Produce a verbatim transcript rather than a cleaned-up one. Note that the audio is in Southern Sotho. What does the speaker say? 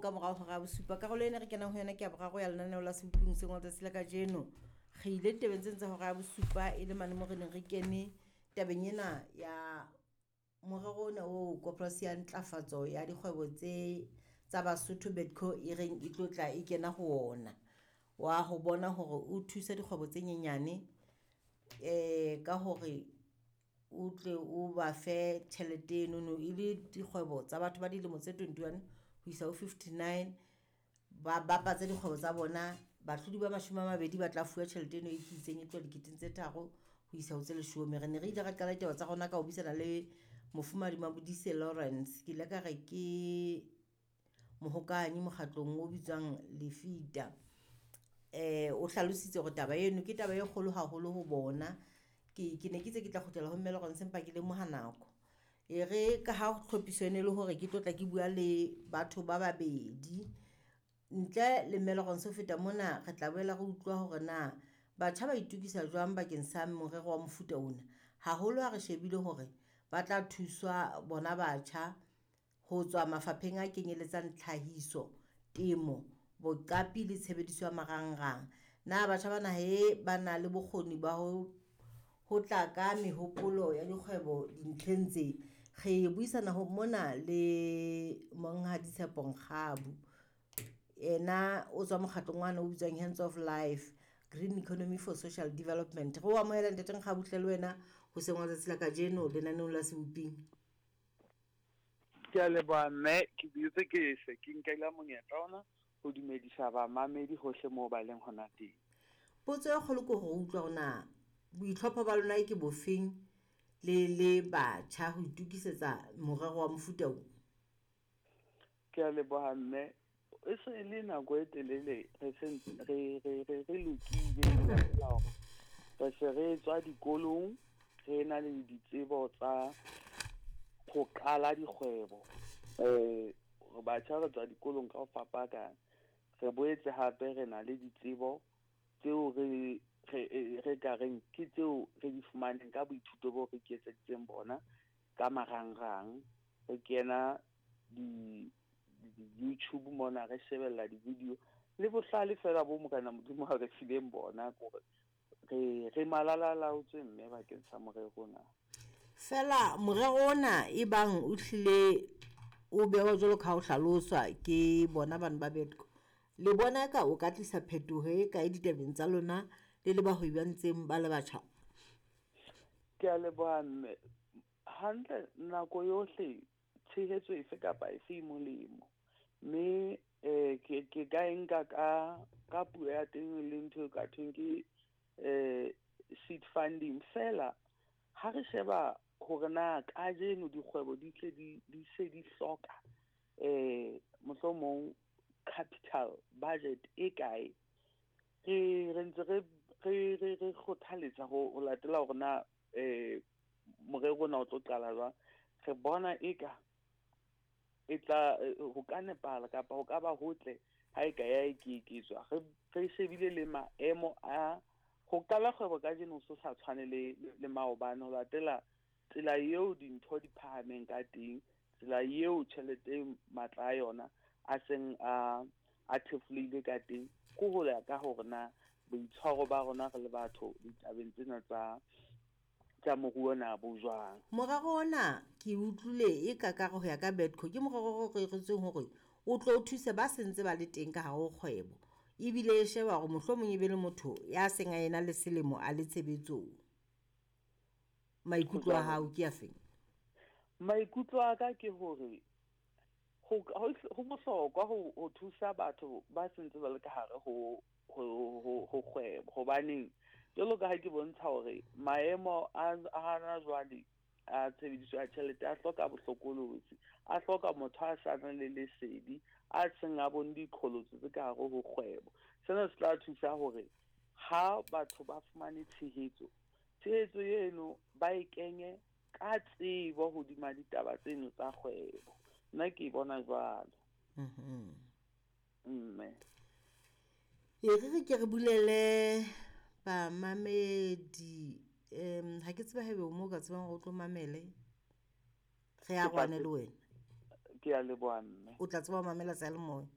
ka morao go ga bosupa ka go le ene re kena go yona ke a borago ya lenaneo la Seboping se ngwatsa tsela ka jeno re ile tebeng tse go ga bosupa e le mane mo re neng re kene tabeng ena ya morero ona o koporasi ya ntlafatso ya dikgwebo tse tsa Basotho Betco e reng e tlotla e kena go ona wa go bona gore o thusa dikgwebo tse nyenyane eh ka hore o tle o ba fe tšhelete eno no e le dikgwebo tsa batho ba dilemo tse twenty-one ho isa ho fifty-nine ba bapatsa dikgwebo tsa bona batlodi ba mashome a mabedi ba tla fuwa tšhelete eno e itseng e tlo diketeng tse tharo ho isa ho tse leshome re ne re ile ra qala taba tsa gona ka ho bisana le mofumadi Mabudise Lawrence ke ile ka re ke mohokanyi mokgatlong o bitswang Lefita eh o hlalositse gore taba eno ke taba e kgolo haholo ho bona ke ke ne ke tse ke tla khotela ho mmelo go ntseng pa ke le mohanako e re ka ha go tlhopiso ene le hore ke tlotla ke bua le batho ba babedi ntle le mmelo go ntse feta mona re tla boela go utlwa hore na batjha ba itukisa jwang bakeng sa morero wa mofuta ona haholo ha re shebile hore ba tla thuswa bona batjha ho tswa mafapheng a kenyeletsang tlhahiso temo boqapi le tshebediso ya marangrang na batjha bana he ba na le bokgoni ba ho ho tla ka mehopolo ya dikgwebo dintlheng tse ge buisana ho mona le Monghadi Tshepo-Nkgabu ena o tswa mokgatlong wana o bitswang Hands of Life Green Economy for Social Development go wa moela ntete Nkgabu tle le wena ho se ngwatsa tsela ka jeno le naneng la Seboping ke a leboha mme ke butse ke se ke nkela monyetla ona ho dumedisa ba mamedi hohle mo ba leng hona teng potso e kgolo go go utlwa ona boitlhopho ba lona ke bofeng le le batjha ho itukisetsa morero wa mofuta o ke a leboha mme e se le nako e telele re se re re re re lokile la hore re se re tswa dikolong re na le ditsebo tsa go qala dikgwebo eh batjha re tswa dikolong ka ho fapaka re boetse hape re na le ditsebo tseo re re ka reng ke tseo re di fumaneng ka boithuto bo re ketseditseng bona ka marangrang re kena di YouTube mona re shebella di video le bohlale fela bo mo kana modimo ha re fileng bona gore re re malala laotswe mme ba ke sa morero ona fela morero ona e bang o hlile o be o jolo ka o hlaloswa ke bona bana ba Betco le bona ka o ka tlisa phetoho e ka ditabeng tsa lona le le ba ho ibantseng ba le batjha ke a leboha mme hantle nako yohle tshehetso efe kapa efe molemo mme eh ke ke ka enka ka ka puo ya teng le ntho ka thweng ke eh seed funding fela ha re sheba hore na ka jeno dikgwebo di tle di di se di hloka eh mohlomong capital budget e kae re re ntse re re re kgothaletsa go latela hore na eh morero na o tlo qala jwang re bona eka e tla ho ka nepala kapa ho ka ba hotle ha e ka ya iketswa re shebile le maemo a go qala kgwebo ka jeno so sa tshwane le le maobane ho latela tsela eo dintho di phahameng ka teng tsela eo tšhelete matla yona a seng a a thefulile ka teng go go ya ka hore na boitshwaro ba rona re le batho ditabeng tsena tsa tsa moruo na bo jwang morero ona ke utlwile e ka ka go ya ka Betco ke morero go retseng hore o tlo thusa ba sentse ba le teng ka ha go kgwebo ebile e sheba go mohlomong e be le motho ya seng a ena le selemo a le tshebetsong maikutlo a hao ke a feng maikutlo a ka ke hore go go bohlokwa ho thusa batho ba sentse ba le ka hare ho ho ho kgwebo hobaneng jalo ka ha ke bontsha hore maemo a hana jwale a tshebediso ya tjhelete a hloka bohlokolosi a hloka motho a sa nang le lesedi a seng a bone diqholotso tse ka hare ho kgwebo sena se tla thusa hore ha batho ba fumane tshehetso tshehetso eno ba e kenye ka tsebo hodima ditaba tseno tsa kgwebo nna ke bona jwalo mhm mme e re ke re bulele ba mamedi em ha ke tseba hebe o mo ka tsebang go tlo mamele re a gwane le wena ke a leboha mme o tla tseba mamela tsa le moya